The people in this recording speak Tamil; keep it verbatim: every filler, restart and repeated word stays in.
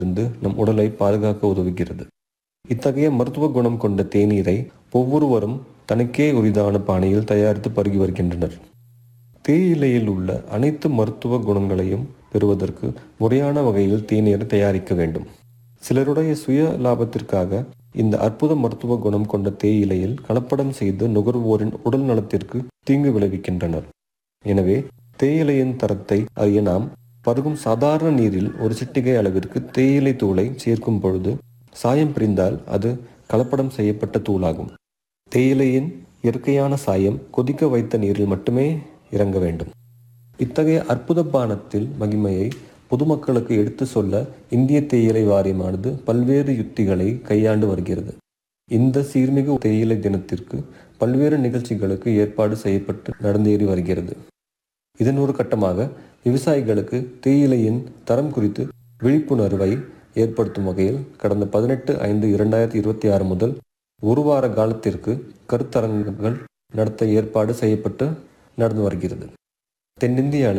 இருந்து நம் உடலை பாதுகாக்க உதவுகிறது. இத்தகைய மருத்துவ குணம் கொண்ட தேநீரை ஒவ்வொருவரும் தனக்கே உரிதான பாணியில் தயாரித்து பருகி வருகின்றனர். தேயிலையில் உள்ள அனைத்து மருத்துவ குணங்களையும் பெறுவதற்கு முறையான வகையில் தேநீரை தயாரிக்க வேண்டும். சிலருடைய சுய லாபத்திற்காக இந்த அற்புத மருத்துவ குணம் கொண்ட தேயிலையில் கலப்படம் செய்து நுகர்வோரின் உடல் நலத்திற்கு தீங்கு விளைவிக்கின்றனர். எனவே தேயிலையின் தரத்தை அறிய நாம் பருகும் சாதாரண நீரில் ஒரு சிட்டிகை அளவிற்கு தேயிலை தூளை சேர்க்கும் பொழுது சாயம் பிரிந்தால் அது கலப்படம் செய்யப்பட்ட தூளாகும். தேயிலையின் இயற்கையான சாயம் கொதிக்க வைத்த நீரில் மட்டுமே இறங்க வேண்டும். இத்தகைய அற்புத பானத்தில் மகிமையை பொதுமக்களுக்கு எடுத்து சொல்ல இந்திய தேயிலை வாரியமானது பல்வேறு யுக்திகளை கையாண்டு வருகிறது. இந்த சீர்மிகு தேயிலை தினத்திற்கு பல்வேறு நிகழ்ச்சிகளுக்கு ஏற்பாடு செய்யப்பட்டு நடந்தேறி வருகிறது. இதன் ஒரு கட்டமாக விவசாயிகளுக்கு தேயிலையின் தரம் குறித்து விழிப்புணர்வை ஏற்படுத்தும் வகையில் கடந்த பதினெட்டு ஐந்து இரண்டாயிரத்தி இருபத்தி ஆறு முதல் ஒரு வார காலத்திற்கு கருத்தரங்குகள் நடத்த ஏற்பாடு செய்யப்பட்டு நடந்து வருகிறது. தென்னிந்திய